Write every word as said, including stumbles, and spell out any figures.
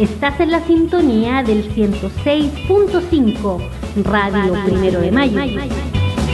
Estás en la sintonía del ciento seis punto cinco, Radio Primero de Mayo.